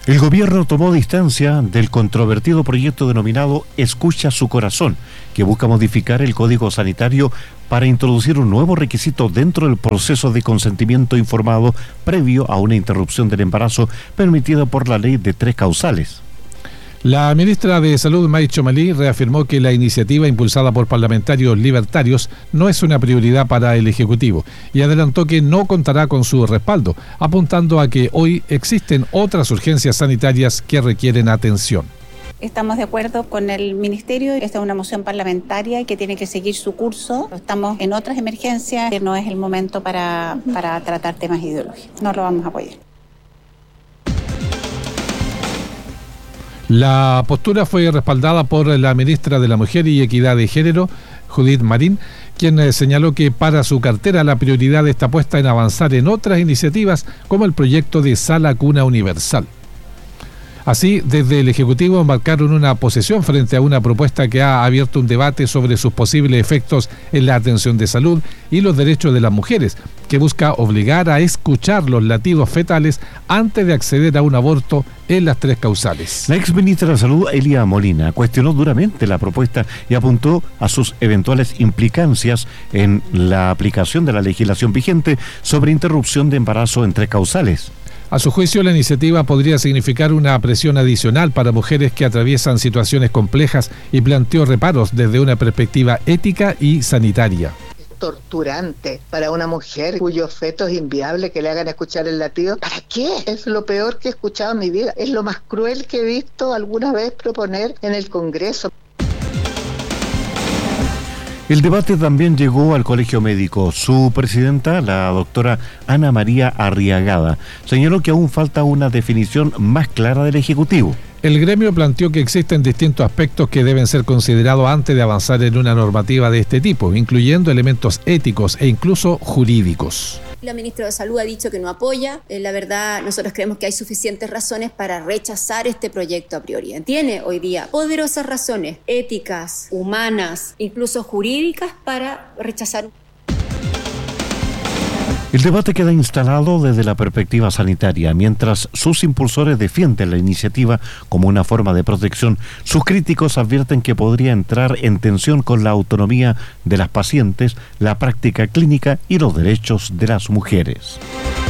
El gobierno tomó distancia del controvertido proyecto denominado Escucha su corazón, que busca modificar el Código Sanitario para introducir un nuevo requisito dentro del proceso de consentimiento informado previo a una interrupción del embarazo permitida por la ley de 3 causales. La ministra de Salud, May Txomalí, reafirmó que la iniciativa impulsada por parlamentarios libertarios no es una prioridad para el Ejecutivo y adelantó que no contará con su respaldo, apuntando a que hoy existen otras urgencias sanitarias que requieren atención. Estamos de acuerdo con el Ministerio, esta es una moción parlamentaria que tiene que seguir su curso. Estamos en otras emergencias, que no es el momento para tratar temas ideológicos. No lo vamos a apoyar. La postura fue respaldada por la ministra de la Mujer y Equidad de Género, Judith Marín, quien señaló que para su cartera la prioridad está puesta en avanzar en otras iniciativas como el proyecto de Sala Cuna Universal. Así, desde el Ejecutivo embarcaron una posición frente a una propuesta que ha abierto un debate sobre sus posibles efectos en la atención de salud y los derechos de las mujeres, que busca obligar a escuchar los latidos fetales antes de acceder a un aborto en las 3 causales. La exministra de Salud, Elia Molina, cuestionó duramente la propuesta y apuntó a sus eventuales implicancias en la aplicación de la legislación vigente sobre interrupción de embarazo en 3 causales. A su juicio, la iniciativa podría significar una presión adicional para mujeres que atraviesan situaciones complejas y planteó reparos desde una perspectiva ética y sanitaria. Es torturante para una mujer cuyo feto es inviable que le hagan escuchar el latido. ¿Para qué? Es lo peor que he escuchado en mi vida. Es lo más cruel que he visto alguna vez proponer en el Congreso. El debate también llegó al Colegio Médico. Su presidenta, la doctora Ana María Arriagada, señaló que aún falta una definición más clara del Ejecutivo. El gremio planteó que existen distintos aspectos que deben ser considerados antes de avanzar en una normativa de este tipo, incluyendo elementos éticos e incluso jurídicos. La ministra de Salud ha dicho que no apoya. La verdad, nosotros creemos que hay suficientes razones para rechazar este proyecto a priori. Tiene hoy día poderosas razones éticas, humanas, incluso jurídicas para rechazar. El debate queda instalado desde la perspectiva sanitaria. Mientras sus impulsores defienden la iniciativa como una forma de protección, sus críticos advierten que podría entrar en tensión con la autonomía de las pacientes, la práctica clínica y los derechos de las mujeres.